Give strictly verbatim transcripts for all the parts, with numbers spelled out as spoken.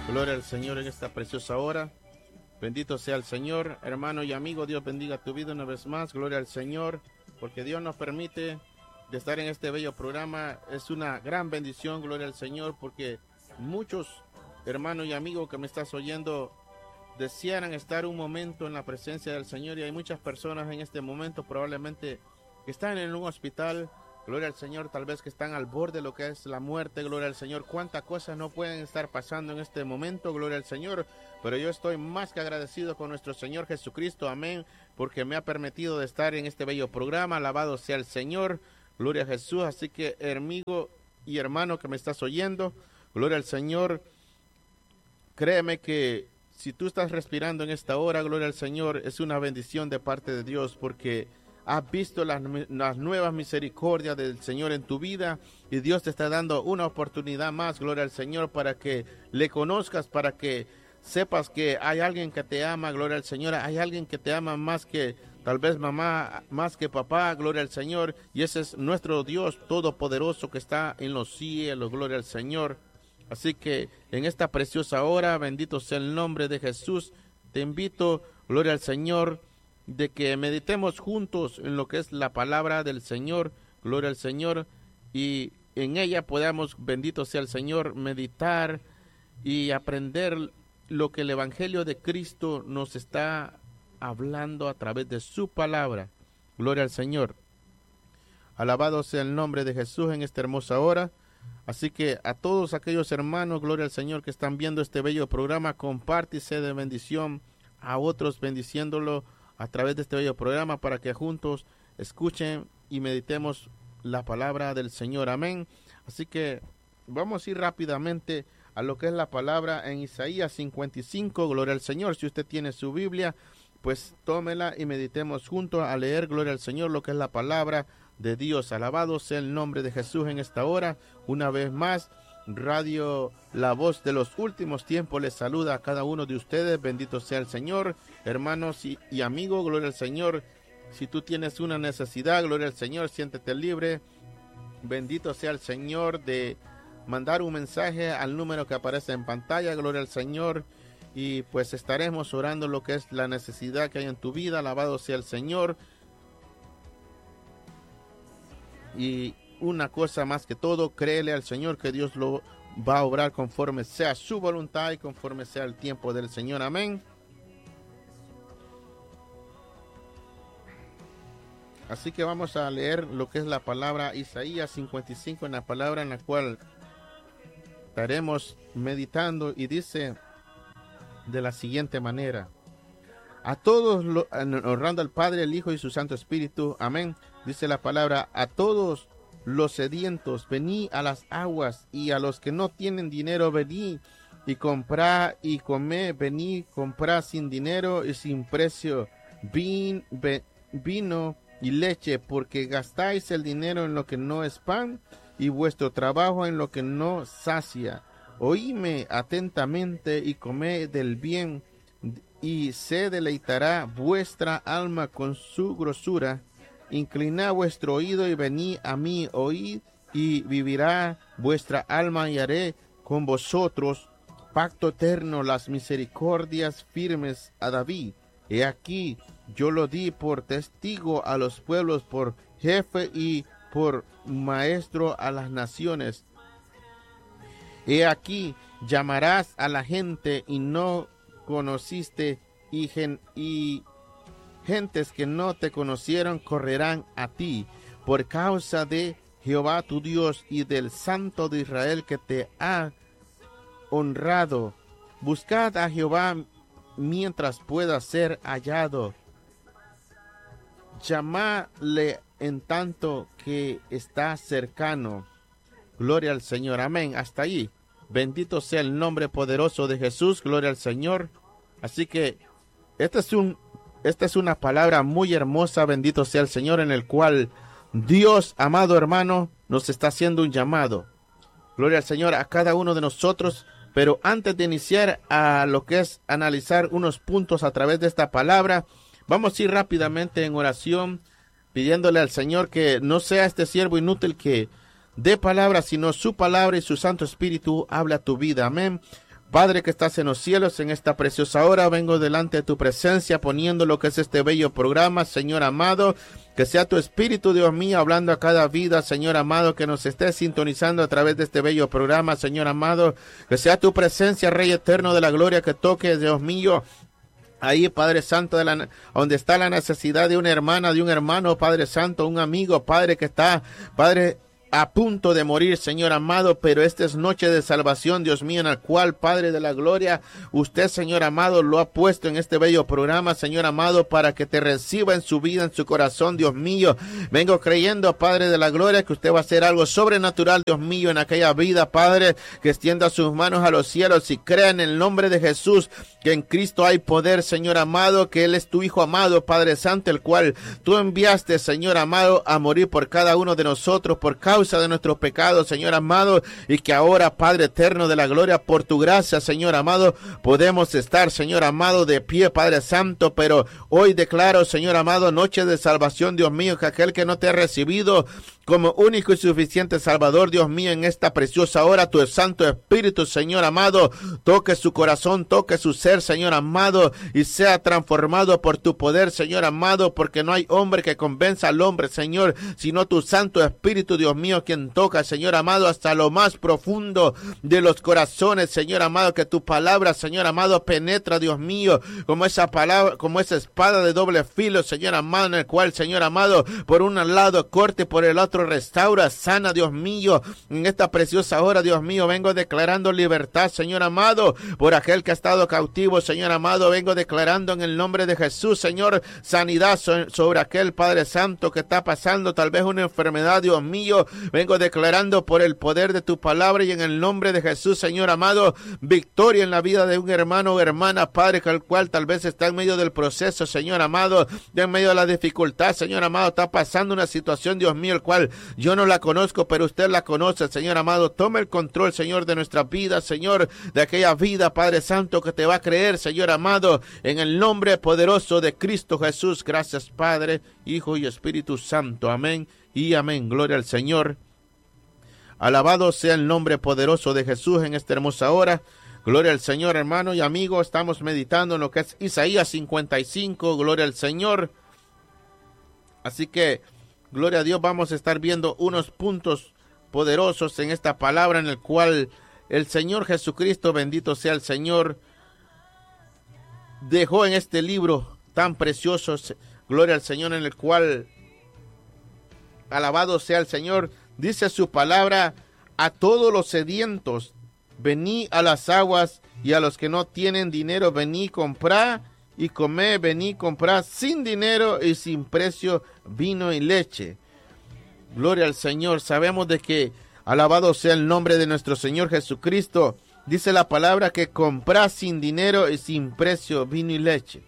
Gloria al Señor en esta preciosa hora. Bendito sea el Señor, hermano y amigo. Dios bendiga tu vida una vez más. Gloria al Señor, porque Dios nos permite de estar en este bello programa. Es una gran bendición, gloria al Señor, porque muchos hermanos y amigos que me estás oyendo desearan estar un momento en la presencia del Señor, y hay muchas personas en este momento probablemente que están en un hospital. Gloria al Señor, tal vez que están al borde de lo que es la muerte. Gloria al Señor, cuántas cosas no pueden estar pasando en este momento. Gloria al Señor, pero yo estoy más que agradecido con nuestro Señor Jesucristo, amén, porque me ha permitido de estar en este bello programa. Alabado sea el Señor, gloria a Jesús. Así que, amigo y hermano que me estás oyendo, gloria al Señor, créeme que si tú estás respirando en esta hora, gloria al Señor, es una bendición de parte de Dios, porque has visto las, las nuevas misericordias del Señor en tu vida, y Dios te está dando una oportunidad más, gloria al Señor, para que le conozcas, para que sepas que hay alguien que te ama, gloria al Señor. Hay alguien que te ama más que tal vez mamá, más que papá, gloria al Señor, y ese es nuestro Dios todopoderoso que está en los cielos, gloria al Señor. Así que en esta preciosa hora, bendito sea el nombre de Jesús, te invito, gloria al Señor, de que meditemos juntos en lo que es la palabra del Señor, gloria al Señor, y en ella podamos, bendito sea el Señor, meditar y aprender lo que el Evangelio de Cristo nos está hablando a través de su palabra. Gloria al Señor. Alabado sea el nombre de Jesús en esta hermosa hora. Así que a todos aquellos hermanos, gloria al Señor, que están viendo este bello programa, compártese de bendición a otros, bendiciéndolo a través de este bello programa, para que juntos escuchen y meditemos la palabra del Señor. Amén. Así que vamos a ir rápidamente a lo que es la palabra en Isaías cincuenta y cinco, gloria al Señor. Si usted tiene su Biblia, pues tómela y meditemos juntos a leer, gloria al Señor, lo que es la palabra de Dios. Alabado sea el nombre de Jesús en esta hora. Una vez más, Radio La Voz de los Últimos Tiempos les saluda a cada uno de ustedes. Bendito sea el Señor, hermanos y, y amigos, gloria al Señor. Si tú tienes una necesidad, gloria al Señor, siéntete libre. Bendito sea el Señor de mandar un mensaje al número que aparece en pantalla, gloria al Señor, y pues estaremos orando lo que es la necesidad que hay en tu vida. Alabado sea el Señor. Y una cosa más que todo, créele al Señor que Dios lo va a obrar conforme sea su voluntad y conforme sea el tiempo del Señor. Amén. Así que vamos a leer lo que es la palabra Isaías cincuenta y cinco, en la palabra en la cual estaremos meditando, y dice de la siguiente manera: a todos, lo, honrando al Padre, el Hijo y su Santo Espíritu. Amén. Dice la palabra: a todos los sedientos, vení a las aguas, y a los que no tienen dinero, vení y comprá y comé. Vení, comprá sin dinero y sin precio vin, ve, vino y leche, porque gastáis el dinero en lo que no es pan, y vuestro trabajo en lo que no sacia. Oíme atentamente y comé del bien, y se deleitará vuestra alma con su grosura. Inclinad vuestro oído y venid a mí, oíd y vivirá vuestra alma, y haré con vosotros pacto eterno, las misericordias firmes a David. He aquí, yo lo di por testigo a los pueblos, por jefe y por maestro a las naciones. He aquí, llamarás a la gente y no conociste, y, gen, y gentes que no te conocieron correrán a ti, por causa de Jehová tu Dios y del Santo de Israel que te ha honrado. Buscad a Jehová mientras pueda ser hallado. Llamadle en tanto que está cercano. Gloria al Señor. Amén. Hasta ahí. Bendito sea el nombre poderoso de Jesús. Gloria al Señor. Así que este es un, esta es una palabra muy hermosa. Bendito sea el Señor, en el cual Dios, amado hermano, nos está haciendo un llamado. Gloria al Señor a cada uno de nosotros. Pero antes de iniciar a lo que es analizar unos puntos a través de esta palabra, vamos a ir rápidamente en oración, pidiéndole al Señor que no sea este siervo inútil que dé palabra, sino su palabra y su Santo Espíritu habla a tu vida. Amén. Padre que estás en los cielos, en esta preciosa hora vengo delante de tu presencia poniendo lo que es este bello programa, Señor amado, que sea tu Espíritu, Dios mío, hablando a cada vida, Señor amado, que nos esté sintonizando a través de este bello programa, Señor amado, que sea tu presencia, Rey eterno de la gloria, que toque, Dios mío, ahí, Padre Santo, de la, donde está la necesidad de una hermana, de un hermano, Padre Santo, un amigo, Padre, que está, Padre, a punto de morir, Señor amado, pero esta es noche de salvación, Dios mío, en el cual, Padre de la gloria, usted, Señor amado, lo ha puesto en este bello programa, Señor amado, para que te reciba en su vida, en su corazón, Dios mío. Vengo creyendo, Padre de la gloria, que usted va a hacer algo sobrenatural, Dios mío, en aquella vida, Padre, que extienda sus manos a los cielos y crea en el nombre de Jesús, que en Cristo hay poder, Señor amado, que Él es tu Hijo amado, Padre Santo, el cual tú enviaste, Señor amado, a morir por cada uno de nosotros, por causa de nuestros pecados, Señor amado, y que ahora, Padre eterno de la gloria, por tu gracia, Señor amado, podemos estar, Señor amado, de pie, Padre Santo, pero hoy declaro, Señor amado, noche de salvación, Dios mío, que aquel que no te ha recibido como único y suficiente Salvador, Dios mío, en esta preciosa hora, tu Santo Espíritu, Señor amado, toque su corazón, toque su ser, Señor amado, y sea transformado por tu poder, Señor amado, porque no hay hombre que convenza al hombre, Señor, sino tu Santo Espíritu, Dios mío, quien toca, Señor amado, hasta lo más profundo de los corazones, Señor amado, que tu palabra, Señor amado, penetra, Dios mío, como esa palabra, como esa espada de doble filo, Señor amado, en el cual, Señor amado, por un lado corte, por el otro restaura, sana, Dios mío, en esta preciosa hora, Dios mío, vengo declarando libertad, Señor amado, por aquel que ha estado cautivo, Señor amado, vengo declarando en el nombre de Jesús, Señor, sanidad so- sobre aquel Padre Santo que está pasando tal vez una enfermedad, Dios mío, vengo declarando por el poder de tu palabra y en el nombre de Jesús, Señor amado, victoria en la vida de un hermano o hermana, Padre, que el cual tal vez está en medio del proceso, Señor amado, ya en medio de la dificultad, Señor amado, está pasando una situación, Dios mío, el cual yo no la conozco, pero usted la conoce, Señor amado. Tome el control, Señor, de nuestra vida, Señor, de aquella vida, Padre Santo, que te va a creer, Señor amado, en el nombre poderoso de Cristo Jesús. Gracias, Padre, Hijo y Espíritu Santo. Amén y amén. Gloria al Señor. Alabado sea el nombre poderoso de Jesús en esta hermosa hora. Gloria al Señor, hermano y amigo. Estamos meditando en lo que es Isaías cincuenta y cinco. Gloria al Señor. Así que gloria a Dios, vamos a estar viendo unos puntos poderosos en esta palabra en el cual el Señor Jesucristo, bendito sea el Señor, dejó en este libro tan precioso, gloria al Señor, en el cual, alabado sea el Señor, dice su palabra: a todos los sedientos, vení a las aguas, y a los que no tienen dinero, vení comprar y comer, vení comprar sin dinero y sin precio vino y leche. Gloria al Señor. Sabemos de que, alabado sea el nombre de nuestro Señor Jesucristo, dice la palabra que comprar sin dinero y sin precio vino y leche.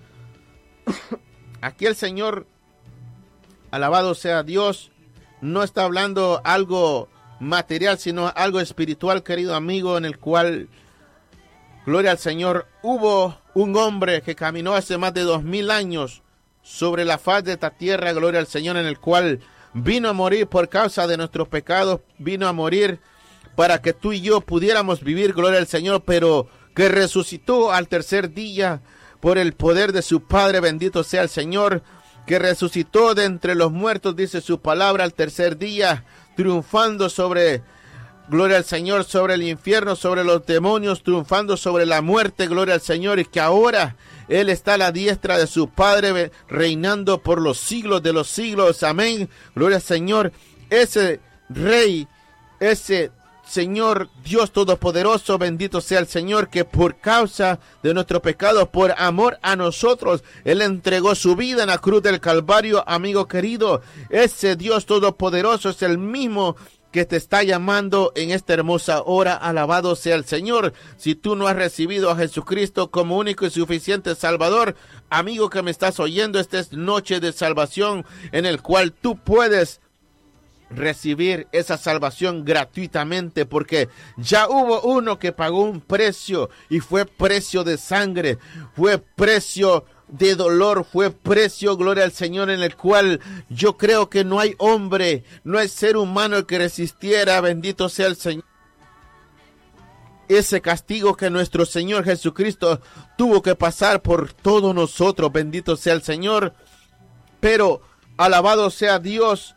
Aquí el Señor, alabado sea Dios, no está hablando algo material, sino algo espiritual, querido amigo, en el cual, gloria al Señor, hubo un hombre que caminó hace más de dos mil años sobre la faz de esta tierra, gloria al Señor, en el cual vino a morir por causa de nuestros pecados, vino a morir para que tú y yo pudiéramos vivir, gloria al Señor, pero que resucitó al tercer día por el poder de su Padre, bendito sea el Señor, que resucitó de entre los muertos, dice su palabra, al tercer día, triunfando sobre, gloria al Señor, sobre el infierno, sobre los demonios, triunfando sobre la muerte, gloria al Señor, y que ahora Él está a la diestra de su Padre, reinando por los siglos de los siglos, amén, gloria al Señor. Ese Rey, ese Señor Dios Todopoderoso, bendito sea el Señor, que por causa de nuestro pecado, por amor a nosotros, Él entregó su vida en la cruz del Calvario, amigo querido. Ese Dios Todopoderoso es el mismo que te está llamando en esta hermosa hora. Alabado sea el Señor. Si tú no has recibido a Jesucristo como único y suficiente Salvador, amigo que me estás oyendo, esta es noche de salvación en el cual tú puedes recibir esa salvación gratuitamente, porque ya hubo uno que pagó un precio, y fue precio de sangre, fue precio de dolor, fue precio, gloria al Señor, en el cual yo creo que no hay hombre, no hay ser humano que resistiera, bendito sea el Señor. ese castigo que nuestro Señor Jesucristo tuvo que pasar por todos nosotros. Bendito sea el Señor. Pero alabado sea Dios.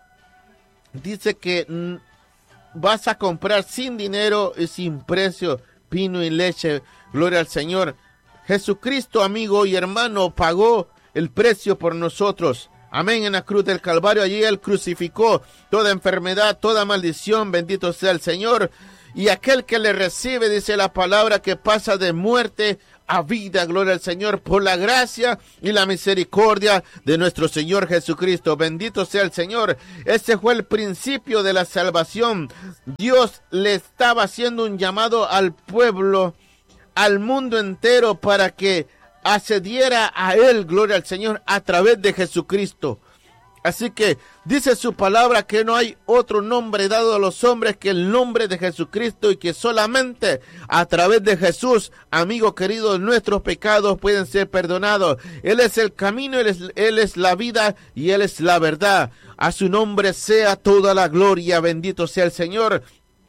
Dice que mm, vas a comprar sin dinero y sin precio vino y leche. Gloria al Señor. Jesucristo, amigo y hermano, pagó el precio por nosotros. Amén. En la cruz del Calvario, allí Él crucificó toda enfermedad, toda maldición. Bendito sea el Señor. Y aquel que le recibe, dice la palabra, que pasa de muerte a vida. Gloria al Señor, por la gracia y la misericordia de nuestro Señor Jesucristo. Bendito sea el Señor. Ese fue el principio de la salvación. Dios le estaba haciendo un llamado al pueblo, al mundo entero, para que accediera a Él, gloria al Señor, a través de Jesucristo. Así que dice su palabra que no hay otro nombre dado a los hombres que el nombre de Jesucristo, y que solamente a través de Jesús, amigo querido, nuestros pecados pueden ser perdonados. Él es el camino, Él es, Él es la vida y Él es la verdad. A su nombre sea toda la gloria. Bendito sea el Señor.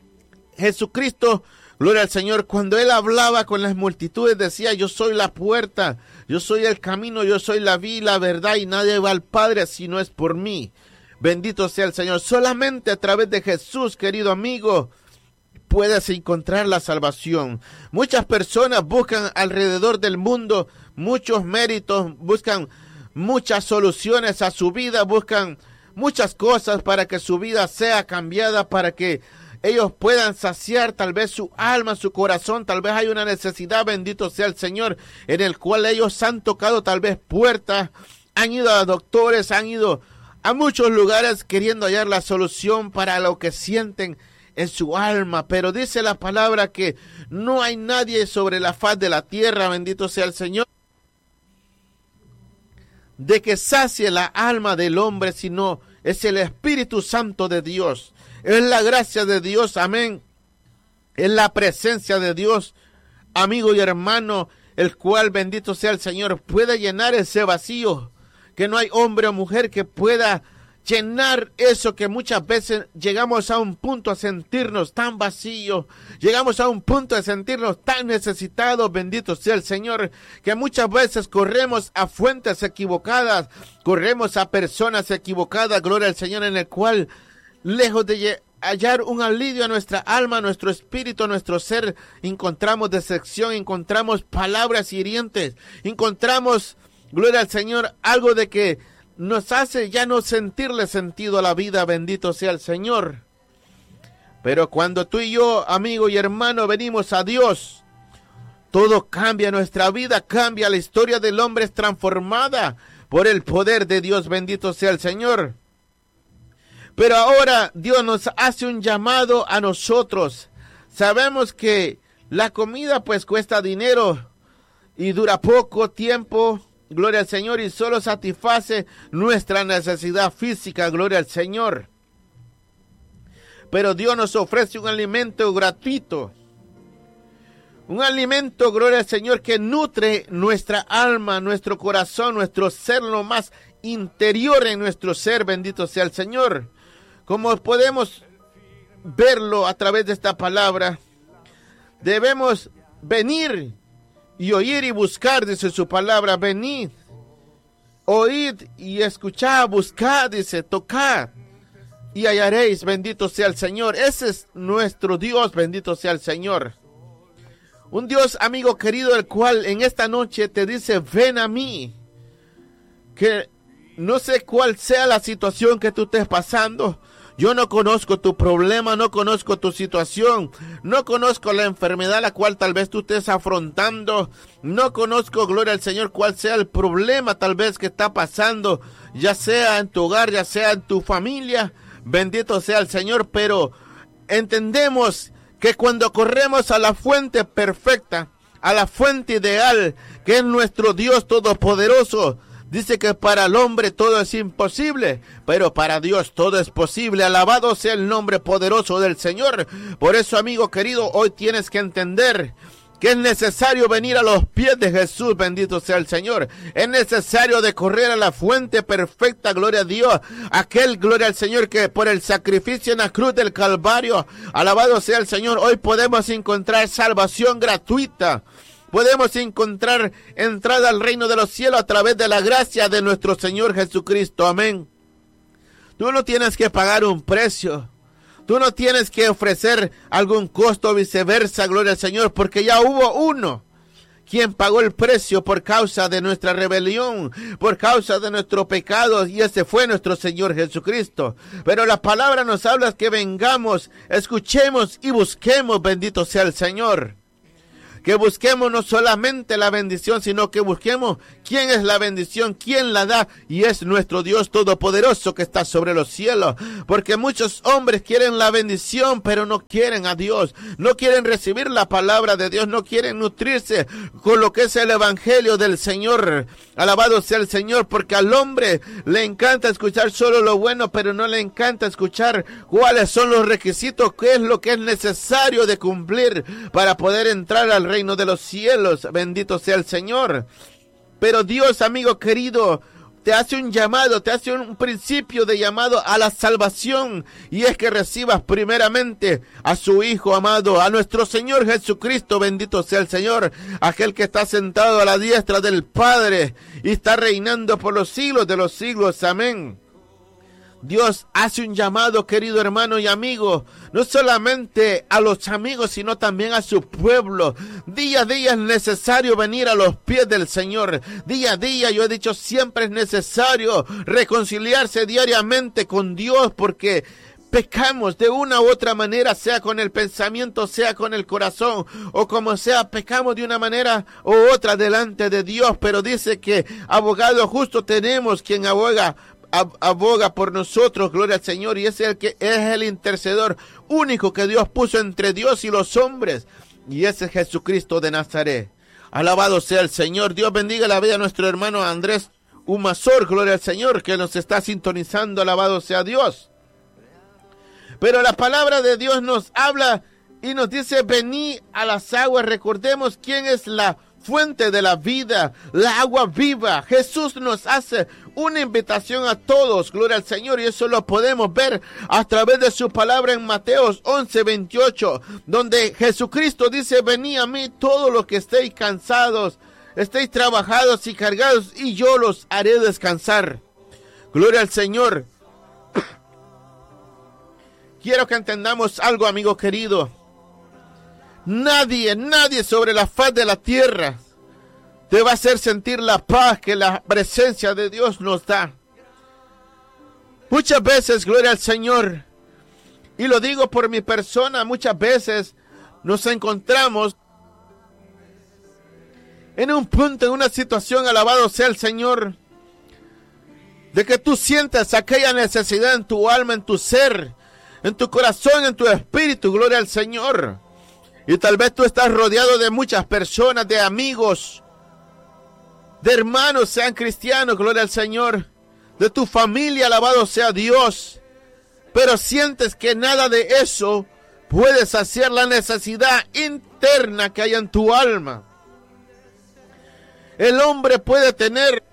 Jesucristo, gloria al Señor, cuando Él hablaba con las multitudes decía: yo soy la puerta, yo soy el camino, yo soy la vida y la verdad, y nadie va al Padre si no es por mí. Bendito sea el Señor. Solamente a través de Jesús, querido amigo, puedes encontrar la salvación. Muchas personas buscan alrededor del mundo muchos méritos, buscan muchas soluciones a su vida, buscan muchas cosas para que su vida sea cambiada, para que ellos puedan saciar tal vez su alma, su corazón. Tal vez hay una necesidad, bendito sea el Señor, en el cual ellos han tocado tal vez puertas, han ido a doctores, han ido a muchos lugares queriendo hallar la solución para lo que sienten en su alma. Pero dice la palabra que no hay nadie sobre la faz de la tierra, bendito sea el Señor, de que sacie la alma del hombre, sino es el Espíritu Santo de Dios. Es la gracia de Dios, amén. Es la presencia de Dios, amigo y hermano, el cual, bendito sea el Señor, puede llenar ese vacío, que no hay hombre o mujer que pueda llenar eso, que muchas veces llegamos a un punto a sentirnos tan vacíos, llegamos a un punto de sentirnos tan necesitados, bendito sea el Señor, que muchas veces corremos a fuentes equivocadas, corremos a personas equivocadas, gloria al Señor, en el cual, lejos de hallar un alivio a nuestra alma, a nuestro espíritu, a nuestro ser, encontramos decepción, encontramos palabras hirientes, encontramos, gloria al Señor, algo de que nos hace ya no sentirle sentido a la vida, bendito sea el Señor. Pero cuando tú y yo, amigo y hermano, venimos a Dios, todo cambia, nuestra vida cambia, la historia del hombre es transformada por el poder de Dios, bendito sea el Señor. Pero ahora Dios nos hace un llamado a nosotros. Sabemos que la comida pues cuesta dinero y dura poco tiempo, gloria al Señor, y solo satisface nuestra necesidad física, gloria al Señor. Pero Dios nos ofrece un alimento gratuito, un alimento, gloria al Señor, que nutre nuestra alma, nuestro corazón, nuestro ser, lo más interior en nuestro ser, bendito sea el Señor. Como podemos verlo a través de esta palabra, debemos venir y oír y buscar, dice su palabra. Venid, oíd y escuchad, buscad, dice, tocad y hallaréis, bendito sea el Señor. Ese es nuestro Dios, bendito sea el Señor. Un Dios, amigo querido, el cual en esta noche te dice: ven a mí. Que no sé cuál sea la situación que tú estés pasando. Yo no conozco tu problema, no conozco tu situación, no conozco la enfermedad a la cual tal vez tú estés afrontando, no conozco, gloria al Señor, cuál sea el problema tal vez que está pasando, ya sea en tu hogar, ya sea en tu familia, bendito sea el Señor, pero entendemos que cuando corremos a la fuente perfecta, a la fuente ideal, que es nuestro Dios todopoderoso, dice que para el hombre todo es imposible, pero para Dios todo es posible. Alabado sea el nombre poderoso del Señor. Por eso, amigo querido, hoy tienes que entender que es necesario venir a los pies de Jesús, bendito sea el Señor. Es necesario de correr a la fuente perfecta, gloria a Dios. Aquel, gloria al Señor, que por el sacrificio en la cruz del Calvario, alabado sea el Señor, hoy podemos encontrar salvación gratuita. Podemos encontrar entrada al reino de los cielos a través de la gracia de nuestro Señor Jesucristo. Amén. Tú no tienes que pagar un precio. Tú no tienes que ofrecer algún costo o viceversa, gloria al Señor, porque ya hubo uno quien pagó el precio por causa de nuestra rebelión, por causa de nuestro pecado, y ese fue nuestro Señor Jesucristo. Pero la palabra nos habla que vengamos, escuchemos y busquemos, bendito sea el Señor. Que busquemos no solamente la bendición, sino que busquemos quién es la bendición, quién la da, y es nuestro Dios Todopoderoso que está sobre los cielos. Porque muchos hombres quieren la bendición, pero no quieren a Dios, no quieren recibir la palabra de Dios, no quieren nutrirse con lo que es el evangelio del Señor. Alabado sea el Señor, porque al hombre le encanta escuchar solo lo bueno, pero no le encanta escuchar cuáles son los requisitos, qué es lo que es necesario de cumplir para poder entrar al reino de los cielos. Bendito sea el Señor. Pero Dios, amigo querido, te hace un llamado, te hace un principio de llamado a la salvación, y es que recibas primeramente a su Hijo amado, a nuestro Señor Jesucristo. Bendito sea el Señor, aquel que está sentado a la diestra del Padre y está reinando por los siglos de los siglos. Amén. Dios hace un llamado, querido hermano y amigo, no solamente a los amigos, sino también a su pueblo. Día a día es necesario venir a los pies del Señor. Día a día, yo he dicho, siempre es necesario reconciliarse diariamente con Dios, porque pecamos de una u otra manera, sea con el pensamiento, sea con el corazón, o como sea, pecamos de una manera u otra delante de Dios. Pero dice que abogado justo tenemos, quien aboga aboga por nosotros, gloria al Señor, y es el que es el intercedor único que Dios puso entre Dios y los hombres, y ese es Jesucristo de Nazaret. Alabado sea el Señor. Dios bendiga la vida de nuestro hermano Andrés Humazor, gloria al Señor, que nos está sintonizando. Alabado sea Dios. Pero la palabra de Dios nos habla y nos dice: venid a las aguas. Recordemos quién es la fuente de la vida, la agua viva. Jesús nos hace una invitación a todos, gloria al Señor, y eso lo podemos ver a través de su palabra en Mateos once veintiocho, donde Jesucristo dice: venid a mí todos los que estéis cansados, estéis trabajados y cargados, y yo los haré descansar. Gloria al Señor. Quiero que entendamos algo, amigo querido. Nadie, nadie sobre la faz de la tierra te va a hacer sentir la paz que la presencia de Dios nos da. Muchas veces, gloria al Señor, y lo digo por mi persona, muchas veces nos encontramos en un punto, en una situación, alabado sea el Señor, de que tú sientes aquella necesidad en tu alma, en tu ser, en tu corazón, en tu espíritu, gloria al Señor. Y tal vez tú estás rodeado de muchas personas, de amigos, de hermanos, sean cristianos, gloria al Señor, de tu familia, alabado sea Dios. Pero sientes que nada de eso puede saciar la necesidad interna que hay en tu alma. El hombre puede tener,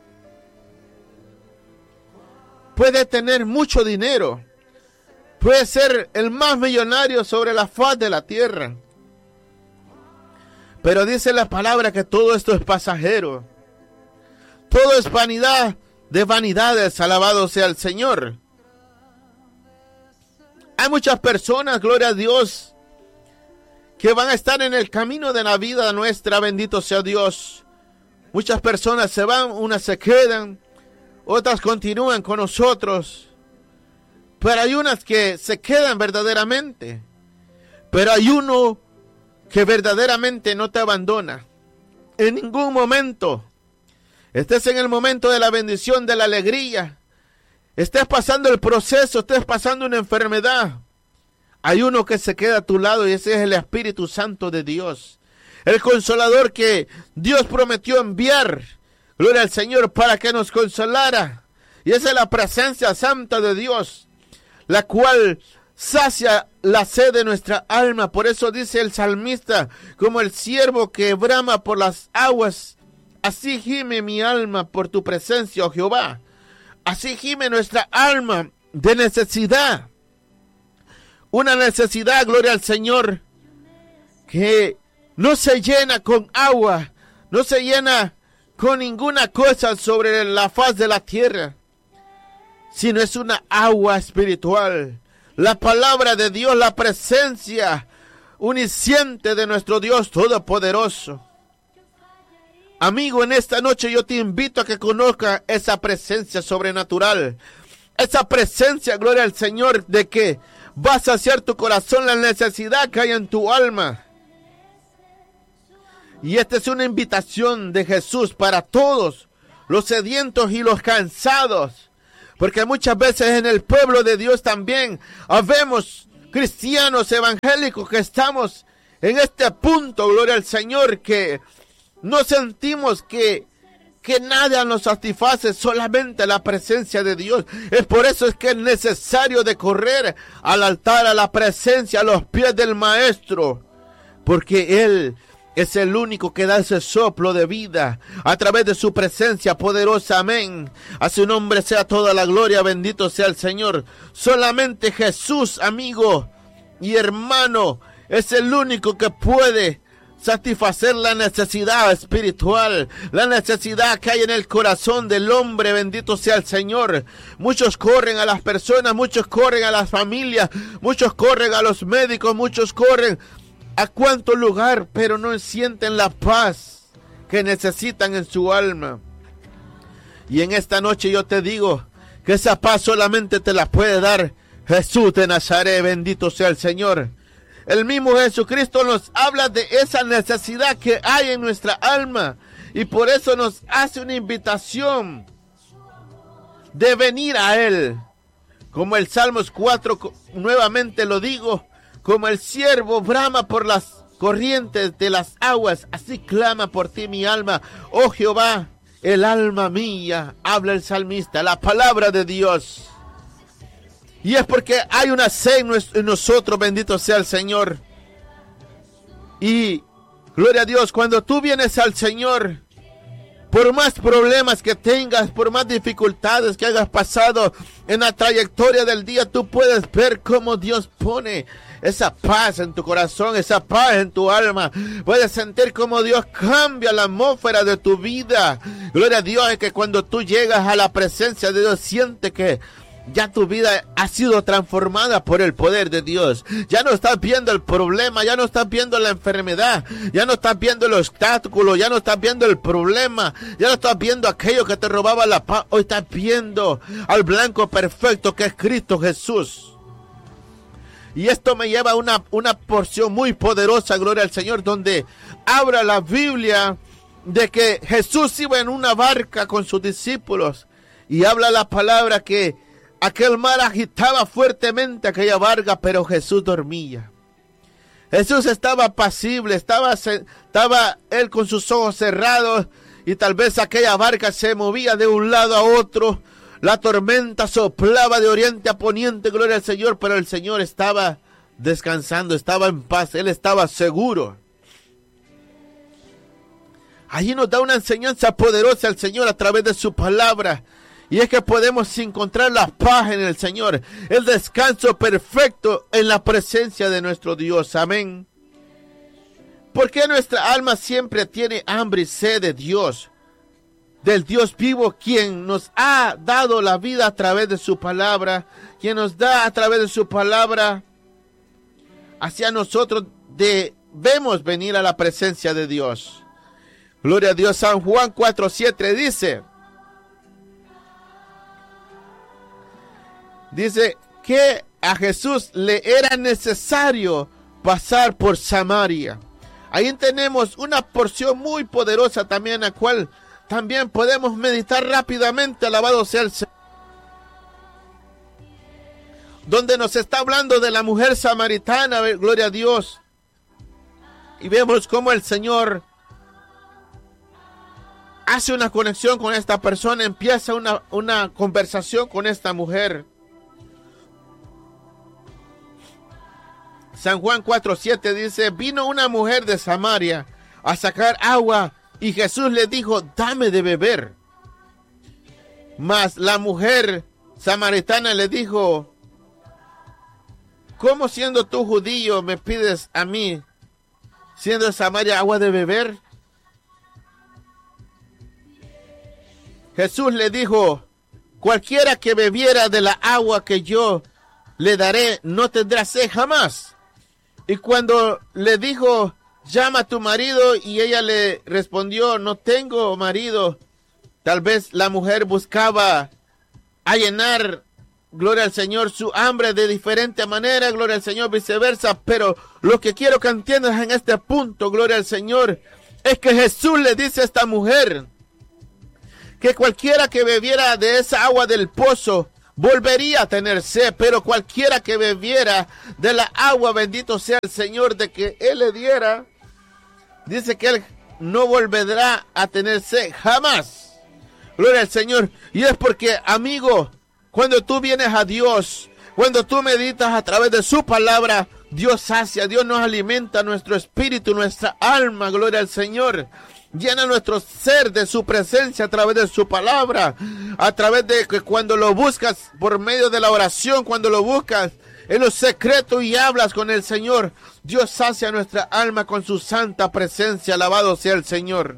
puede tener mucho dinero, puede ser el más millonario sobre la faz de la tierra. Pero dice la palabra que todo esto es pasajero. Todo es vanidad de vanidades, alabado sea el Señor. Hay muchas personas, gloria a Dios, que van a estar en el camino de la vida nuestra, bendito sea Dios. Muchas personas se van, unas se quedan, otras continúan con nosotros. Pero hay unas que se quedan verdaderamente. Pero hay uno que verdaderamente no te abandona en ningún momento. Estés en el momento de la bendición, de la alegría, estés pasando el proceso, estés pasando una enfermedad, hay uno que se queda a tu lado, y ese es el Espíritu Santo de Dios, el Consolador que Dios prometió enviar, gloria al Señor, para que nos consolara. Y esa es la presencia santa de Dios, la cual sacia la sed de nuestra alma. Por eso dice el salmista, como el ciervo que brama por las aguas, así gime mi alma por tu presencia, oh Jehová. Así gime nuestra alma de necesidad. Una necesidad, gloria al Señor, que no se llena con agua, no se llena con ninguna cosa sobre la faz de la tierra, sino es una agua espiritual. La palabra de Dios, la presencia unisciente de nuestro Dios Todopoderoso. Amigo, en esta noche yo te invito a que conozca esa presencia sobrenatural. Esa presencia, gloria al Señor, de que va a saciar tu corazón la necesidad que hay en tu alma. Y esta es una invitación de Jesús para todos, los sedientos y los cansados. Porque muchas veces en el pueblo de Dios también habemos cristianos evangélicos que estamos en este punto, gloria al Señor, que no sentimos que, que nada nos satisface, solamente la presencia de Dios. Es por eso es que es necesario de correr al altar, a la presencia, a los pies del Maestro, porque Él es el único que da ese soplo de vida a través de su presencia poderosa. Amén. A su nombre sea toda la gloria. Bendito sea el Señor. Solamente Jesús, amigo y hermano, es el único que puede satisfacer la necesidad espiritual, la necesidad que hay en el corazón del hombre. Bendito sea el Señor. Muchos corren a las personas, muchos corren a las familias, muchos corren a los médicos, muchos corren a cuánto lugar, pero no sienten la paz que necesitan en su alma. Y en esta noche yo te digo que esa paz solamente te la puede dar Jesús de Nazaret. Bendito sea el Señor. El mismo Jesucristo nos habla de esa necesidad que hay en nuestra alma, y por eso nos hace una invitación de venir a Él. Como el Salmos cuatro, nuevamente lo digo, como el ciervo brama por las corrientes de las aguas, así clama por ti mi alma, oh Jehová, el alma mía. Habla el salmista, la palabra de Dios. Y es porque hay una sed en nosotros, bendito sea el Señor. Y gloria a Dios, cuando tú vienes al Señor, por más problemas que tengas, por más dificultades que hayas pasado en la trayectoria del día, tú puedes ver cómo Dios pone esa paz en tu corazón, esa paz en tu alma. Puedes sentir cómo Dios cambia la atmósfera de tu vida. Gloria a Dios, es que cuando tú llegas a la presencia de Dios, siente que ya tu vida ha sido transformada por el poder de Dios. Ya no estás viendo el problema, ya no estás viendo la enfermedad, ya no estás viendo el obstáculo, ya no estás viendo el problema, ya no estás viendo aquello que te robaba la paz. Hoy estás viendo al blanco perfecto que es Cristo Jesús. Y esto me lleva a una, una porción muy poderosa, gloria al Señor, donde habla la Biblia de que Jesús iba en una barca con sus discípulos, y habla la palabra que aquel mar agitaba fuertemente aquella barca, pero Jesús dormía. Jesús estaba apacible, estaba, estaba él con sus ojos cerrados, y tal vez aquella barca se movía de un lado a otro. La tormenta soplaba de oriente a poniente, gloria al Señor, pero el Señor estaba descansando, estaba en paz, Él estaba seguro. Allí nos da una enseñanza poderosa el Señor a través de su palabra. Y es que podemos encontrar la paz en el Señor, el descanso perfecto en la presencia de nuestro Dios. Amén. ¿Por qué nuestra alma siempre tiene hambre y sed de Dios? Del Dios vivo, quien nos ha dado la vida a través de su palabra, quien nos da a través de su palabra hacia nosotros. Debemos venir a la presencia de Dios. Gloria a Dios. San Juan cuatro siete dice, dice que a Jesús le era necesario pasar por Samaria. Ahí tenemos una porción muy poderosa también, a la cual también podemos meditar rápidamente. Alabado sea el Señor. Donde nos está hablando de la mujer samaritana, gloria a Dios. Y vemos cómo el Señor hace una conexión con esta persona, empieza una, una conversación con esta mujer. San Juan cuatro siete dice, vino una mujer de Samaria a sacar agua y Jesús le dijo, dame de beber. Mas la mujer samaritana le dijo, ¿cómo siendo tú judío me pides a mí, siendo de Samaria, agua de beber? Jesús le dijo, cualquiera que bebiera de la agua que yo le daré no tendrá sed jamás. Y cuando le dijo, llama a tu marido, y ella le respondió, no tengo marido. Tal vez la mujer buscaba allenar, gloria al Señor, su hambre de diferente manera, gloria al Señor, viceversa. Pero lo que quiero que entiendas en este punto, gloria al Señor, es que Jesús le dice a esta mujer que cualquiera que bebiera de esa agua del pozo volvería a tener sed, pero cualquiera que bebiera de la agua, bendito sea el Señor, de que Él le diera, dice que Él no volverá a tener sed jamás. Gloria al Señor. Y es porque, amigo, cuando tú vienes a Dios, cuando tú meditas a través de su palabra, Dios sacia, Dios nos alimenta nuestro espíritu, nuestra alma, gloria al Señor. Llena nuestro ser de su presencia a través de su palabra, a través de que cuando lo buscas por medio de la oración, cuando lo buscas en lo secreto y hablas con el Señor, Dios sacia nuestra alma con su santa presencia. Alabado sea el Señor.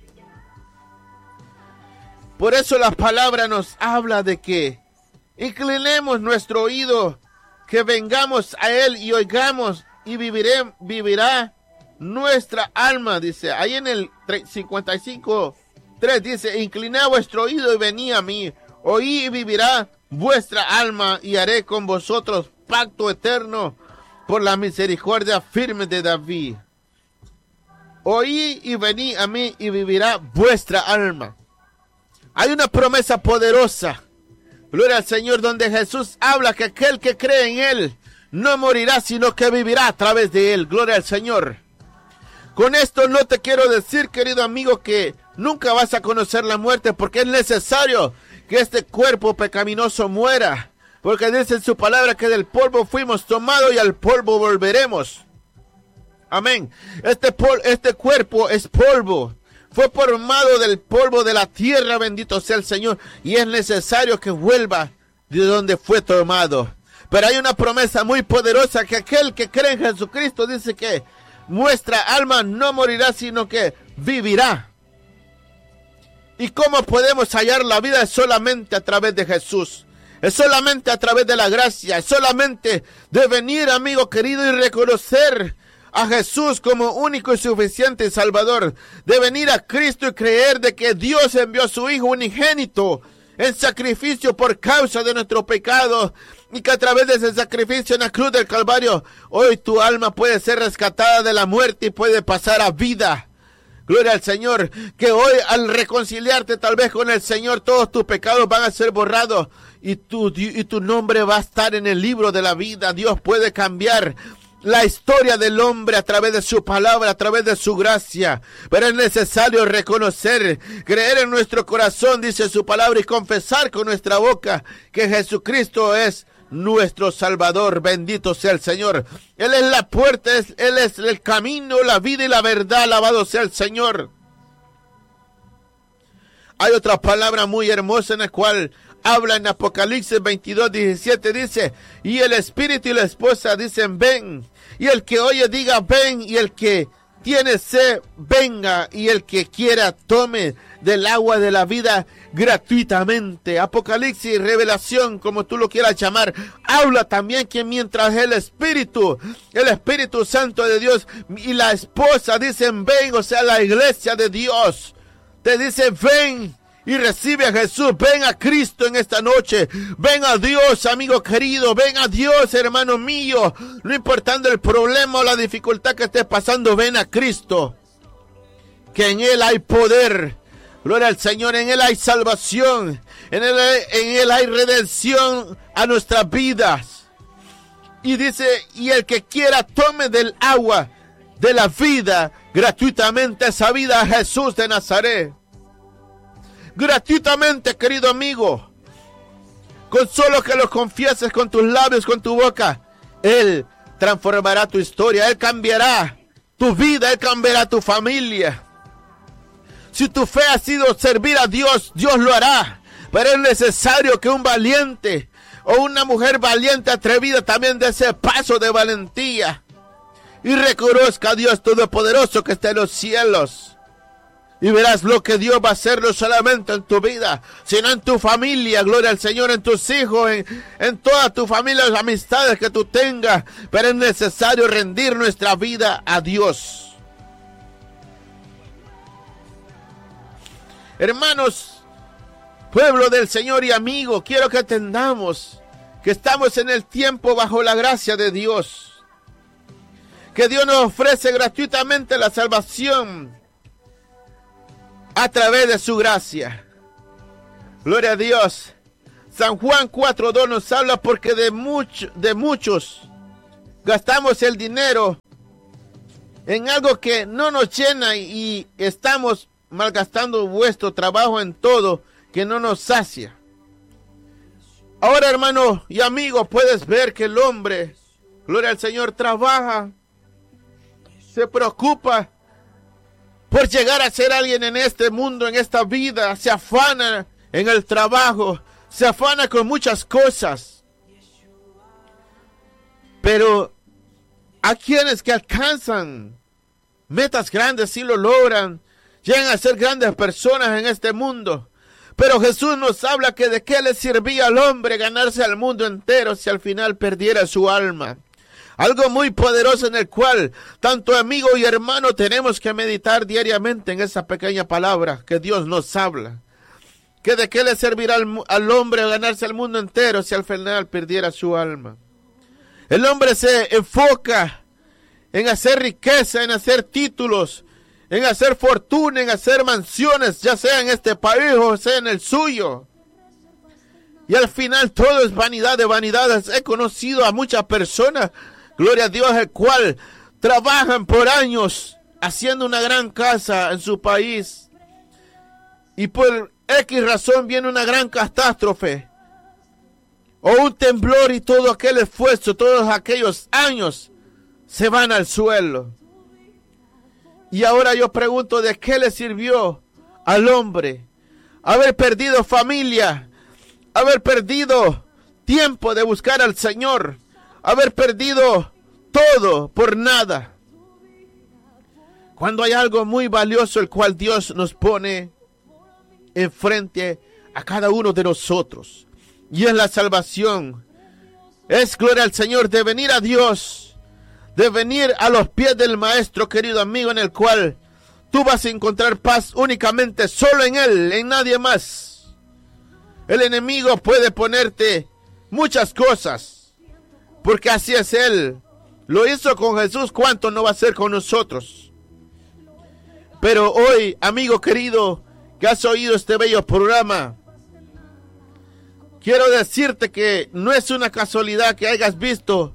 Por eso la palabra nos habla de que inclinemos nuestro oído, que vengamos a Él y oigamos y viviré, vivirá nuestra alma, dice, ahí en el cincuenta y cinco, tres dice, inclinad vuestro oído y venid a mí, oí y vivirá vuestra alma y haré con vosotros pacto eterno por la misericordia firme de David. Oí y venid a mí y vivirá vuestra alma. Hay una promesa poderosa, gloria al Señor, donde Jesús habla que aquel que cree en Él no morirá, sino que vivirá a través de Él. Gloria al Señor. Con esto no te quiero decir, querido amigo, que nunca vas a conocer la muerte, porque es necesario que este cuerpo pecaminoso muera, porque dice en su palabra que del polvo fuimos tomados y al polvo volveremos. Amén. Este, pol este cuerpo es polvo, fue formado del polvo de la tierra, bendito sea el Señor, y es necesario que vuelva de donde fue tomado. Pero hay una promesa muy poderosa, que aquel que cree en Jesucristo dice que nuestra alma no morirá, sino que vivirá. ¿Y cómo podemos hallar la vida? Es solamente a través de Jesús. Es solamente a través de la gracia. Es solamente de venir, amigo querido, y reconocer a Jesús como único y suficiente Salvador. De venir a Cristo y creer de que Dios envió a su Hijo unigénito en sacrificio por causa de nuestro pecado, y que a través de ese sacrificio en la cruz del Calvario, hoy tu alma puede ser rescatada de la muerte y puede pasar a vida. Gloria al Señor, que hoy al reconciliarte tal vez con el Señor, todos tus pecados van a ser borrados y tu, y tu nombre va a estar en el libro de la vida. Dios puede cambiar la historia del hombre a través de su palabra, a través de su gracia. Pero es necesario reconocer, creer en nuestro corazón, dice su palabra, y confesar con nuestra boca que Jesucristo es nuestro Salvador. Bendito sea el Señor. Él es la puerta, es, Él es el camino, la vida y la verdad. Alabado sea el Señor. Hay otra palabra muy hermosa en la cual habla en Apocalipsis veintidós, diecisiete, dice, y el espíritu y la esposa dicen, ven, y el que oye diga, ven, y el que tiene sed, venga, y el que quiera tome del agua de la vida gratuitamente. Apocalipsis, revelación, como tú lo quieras llamar, habla también que mientras el Espíritu, el Espíritu Santo de Dios y la esposa dicen, ven, o sea, la iglesia de Dios, te dice, ven, y recibe a Jesús. Ven a Cristo en esta noche. Ven a Dios, amigo querido. Ven a Dios, hermano mío. No importando el problema o la dificultad que estés pasando, ven a Cristo. Que en Él hay poder. Gloria al Señor. En Él hay salvación. En Él, en Él hay redención a nuestras vidas. Y dice, y el que quiera tome del agua de la vida gratuitamente. Esa vida a Jesús de Nazaret. Gratuitamente, querido amigo, con solo que lo confieses con tus labios, con tu boca, Él transformará tu historia, Él cambiará tu vida, Él cambiará tu familia. Si tu fe ha sido servir a Dios, Dios lo hará. Pero es necesario que un valiente o una mujer valiente, atrevida, también dé ese paso de valentía y reconozca a Dios Todopoderoso que está en los cielos. Y verás lo que Dios va a hacer no solamente en tu vida, sino en tu familia, gloria al Señor, en tus hijos, en, en toda tu familia, las amistades que tú tengas. Pero es necesario rendir nuestra vida a Dios. Hermanos, pueblo del Señor y amigo, quiero que entendamos que estamos en el tiempo bajo la gracia de Dios. Que Dios nos ofrece gratuitamente la salvación a través de su gracia. Gloria a Dios. San Juan cuatro dos nos habla porque de, much, de muchos gastamos el dinero en algo que no nos llena y estamos malgastando vuestro trabajo en todo que no nos sacia. Ahora, hermano y amigo, puedes ver que el hombre, gloria al Señor, trabaja, se preocupa por llegar a ser alguien en este mundo, en esta vida, se afana en el trabajo, se afana con muchas cosas. Pero a quienes que alcanzan metas grandes sí lo logran, llegan a ser grandes personas en este mundo. Pero Jesús nos habla que de qué le servía al hombre ganarse al mundo entero si al final perdiera su alma. Algo muy poderoso en el cual tanto amigo y hermano tenemos que meditar diariamente en esa pequeña palabra que Dios nos habla. Que de qué le servirá al, al hombre ganarse al mundo entero si al final perdiera su alma. El hombre se enfoca en hacer riqueza, en hacer títulos, en hacer fortuna, en hacer mansiones, ya sea en este país o sea en el suyo. Y al final todo es vanidad de vanidades. He conocido a muchas personas, gloria a Dios, el cual trabajan por años haciendo una gran casa en su país. Y por X razón viene una gran catástrofe. O un temblor y todo aquel esfuerzo, todos aquellos años se van al suelo. Y ahora yo pregunto, ¿de qué le sirvió al hombre haber perdido familia, haber perdido tiempo de buscar al Señor, haber perdido todo por nada? Cuando hay algo muy valioso el cual Dios nos pone enfrente a cada uno de nosotros, y es la salvación. Es gloria al Señor de venir a Dios, de venir a los pies del Maestro, querido amigo, en el cual tú vas a encontrar paz únicamente solo en Él, en nadie más. El enemigo puede ponerte muchas cosas, porque así es Él. Lo hizo con Jesús, ¿cuánto no va a hacer con nosotros? Pero hoy, amigo querido, que has oído este bello programa, quiero decirte que no es una casualidad que hayas visto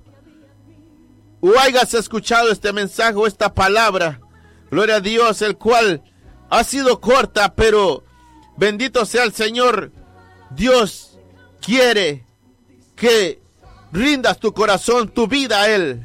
o hayas escuchado este mensaje o esta palabra, gloria a Dios, el cual ha sido corta, pero bendito sea el Señor. Dios quiere que rindas tu corazón, tu vida a Él.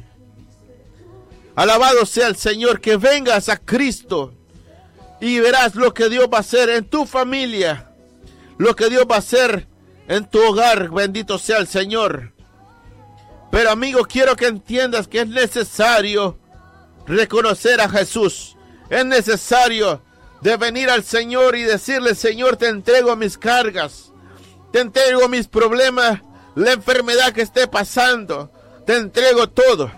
Alabado sea el Señor, que vengas a Cristo y verás lo que Dios va a hacer en tu familia, lo que Dios va a hacer en tu hogar, bendito sea el Señor. Pero amigo, quiero que entiendas que es necesario reconocer a Jesús. Es necesario de venir al Señor y decirle: Señor, te entrego mis cargas, te entrego mis problemas, la enfermedad que esté pasando, te entrego todo.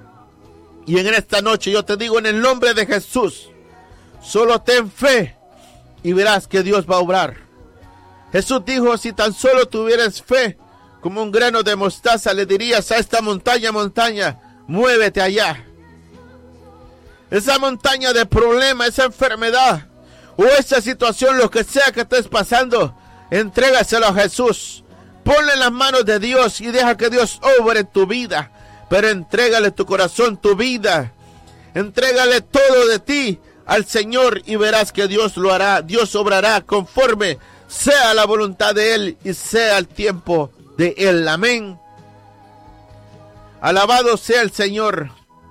Y en esta noche yo te digo en el nombre de Jesús, solo ten fe y verás que Dios va a obrar. Jesús dijo: si tan solo tuvieras fe como un grano de mostaza, le dirías a esta montaña, montaña, muévete allá. Esa montaña de problema, esa enfermedad o esa situación, lo que sea que estés pasando, entrégaselo a Jesús. Ponle en las manos de Dios y deja que Dios obre en tu vida. Pero entrégale tu corazón, tu vida. Entrégale todo de ti al Señor y verás que Dios lo hará. Dios obrará conforme sea la voluntad de Él y sea el tiempo de Él. Amén. Alabado sea el Señor.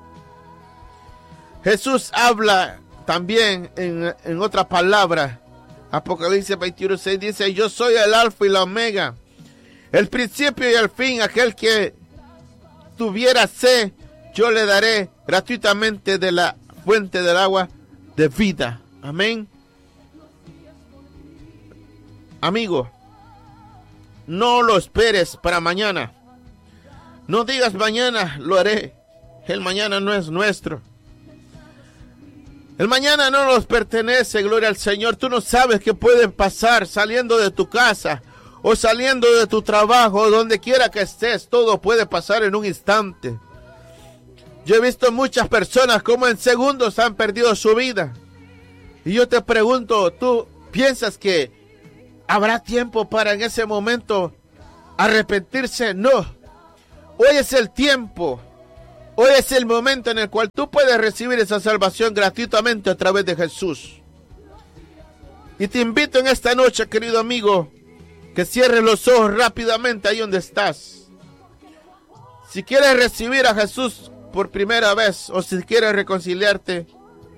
Jesús habla también en, en otra palabra. Apocalipsis veintiuno seis dice: yo soy el alfa y la omega, el principio y el fin. Aquel que tuviera sed, yo le daré gratuitamente de la fuente del agua de vida. Amén. Amigo, no lo esperes para mañana. No digas mañana lo haré. El mañana no es nuestro. El mañana no nos pertenece, gloria al Señor. Tú no sabes qué puede pasar saliendo de tu casa o saliendo de tu trabajo, o donde quiera que estés. Todo puede pasar en un instante. Yo he visto muchas personas como en segundos han perdido su vida. Y yo te pregunto, ¿tú piensas que habrá tiempo para en ese momento arrepentirse? No. Hoy es el tiempo. Hoy es el momento en el cual tú puedes recibir esa salvación gratuitamente a través de Jesús. Y te invito en esta noche, querido amigo, que cierres los ojos rápidamente ahí donde estás. Si quieres recibir a Jesús por primera vez, o si quieres reconciliarte,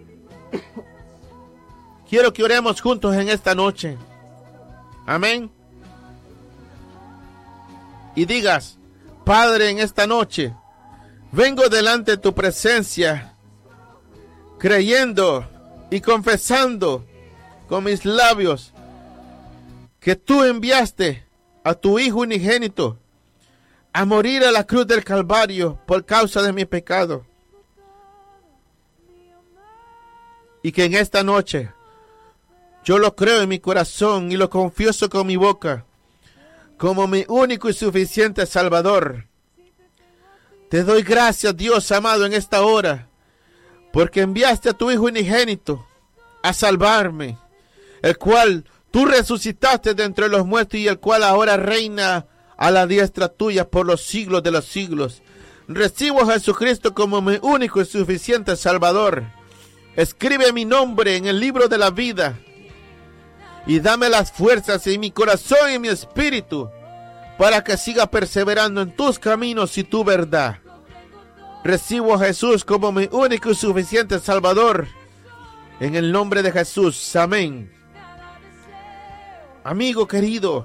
quiero que oremos juntos en esta noche. Amén. Y digas: Padre, en esta noche vengo delante de tu presencia, creyendo y confesando con mis labios que tú enviaste a tu Hijo unigénito a morir a la cruz del Calvario por causa de mi pecado. Y que en esta noche yo lo creo en mi corazón y lo confieso con mi boca como mi único y suficiente Salvador. Te doy gracias, Dios amado, en esta hora, porque enviaste a tu Hijo unigénito a salvarme, el cual tú resucitaste de entre los muertos y el cual ahora reina a la diestra tuya por los siglos de los siglos. Recibo a Jesucristo como mi único y suficiente Salvador. Escribe mi nombre en el libro de la vida y dame las fuerzas en mi corazón y en mi espíritu para que siga perseverando en tus caminos y tu verdad. Recibo a Jesús como mi único y suficiente Salvador. En el nombre de Jesús. Amén. Amigo querido,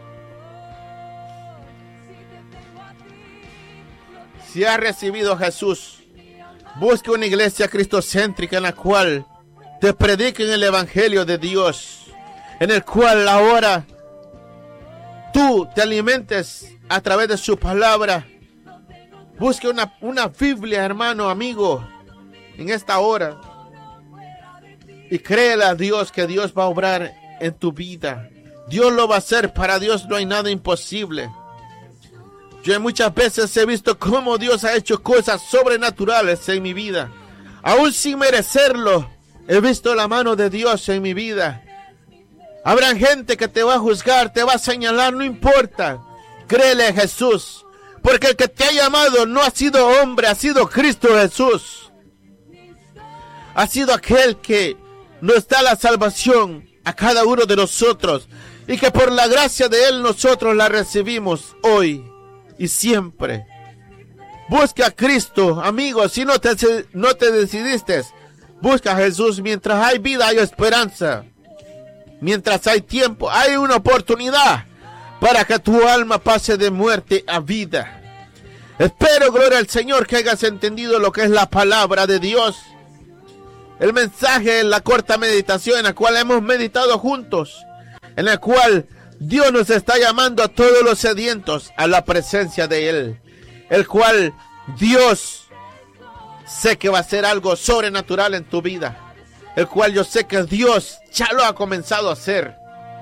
si has recibido a Jesús, busca una iglesia cristocéntrica en la cual te prediquen el evangelio de Dios, en el cual ahora tú te alimentes a través de su palabra. Busque una, una Biblia, hermano, amigo, en esta hora. Y créele a Dios que Dios va a obrar en tu vida. Dios lo va a hacer. Para Dios no hay nada imposible. Yo muchas veces he visto cómo Dios ha hecho cosas sobrenaturales en mi vida. Aún sin merecerlo, he visto la mano de Dios en mi vida. Habrá gente que te va a juzgar, te va a señalar, no importa. Créele a Jesús, porque el que te ha llamado no ha sido hombre, ha sido Cristo Jesús. Ha sido aquel que nos da la salvación a cada uno de nosotros, y que por la gracia de Él nosotros la recibimos hoy y siempre. Busca a Cristo, amigo. Si no te, no te decidiste, busca a Jesús. Mientras hay vida, hay esperanza. Mientras hay tiempo, hay una oportunidad para que tu alma pase de muerte a vida. Espero, gloria al Señor, que hayas entendido lo que es la palabra de Dios. El mensaje en la corta meditación en la cual hemos meditado juntos, en la cual Dios nos está llamando a todos los sedientos a la presencia de Él, el cual Dios sé que va a hacer algo sobrenatural en tu vida, el cual yo sé que Dios ya lo ha comenzado a hacer.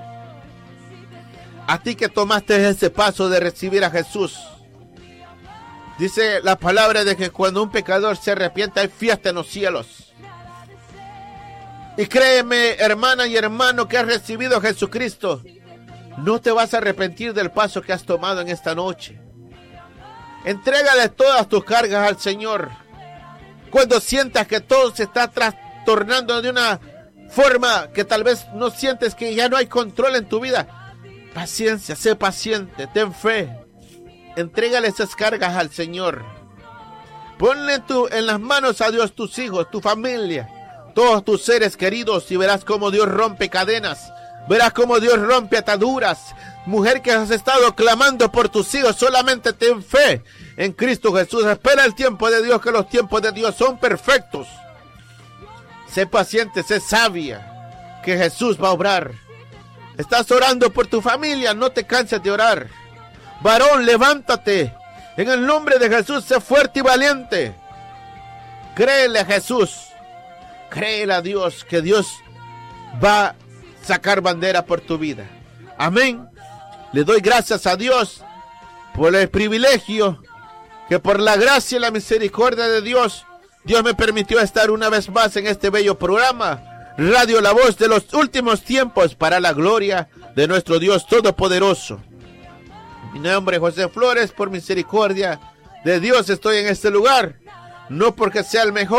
A ti que tomaste ese paso de recibir a Jesús, dice la palabra de que cuando un pecador se arrepiente hay fiesta en los cielos. Y créeme, hermana y hermano, que has recibido a Jesucristo, no te vas a arrepentir del paso que has tomado en esta noche. Entrégale todas tus cargas al Señor. Cuando sientas que todo se está trastornando de una forma que tal vez no sientes, que ya no hay control en tu vida, paciencia, sé paciente, ten fe. Entrégale esas cargas al Señor. Ponle tu, en las manos a Dios tus hijos, tu familia, todos tus seres queridos, y verás cómo Dios rompe cadenas. Verás cómo Dios rompe ataduras. Mujer que has estado clamando por tus hijos, solamente ten fe en Cristo Jesús. Espera el tiempo de Dios, que los tiempos de Dios son perfectos. Sé paciente, sé sabia, que Jesús va a obrar. Estás orando por tu familia, no te canses de orar. Varón, levántate. En el nombre de Jesús, sé fuerte y valiente. Créele a Jesús. Créele a Dios, que Dios va a sacar bandera por tu vida. Amén. Le doy gracias a Dios por el privilegio que por la gracia y la misericordia de Dios, Dios me permitió estar una vez más en este bello programa, Radio La Voz de los últimos tiempos, para la gloria de nuestro Dios Todopoderoso. Mi nombre es José Flores. Por misericordia de Dios estoy en este lugar, no porque sea el mejor,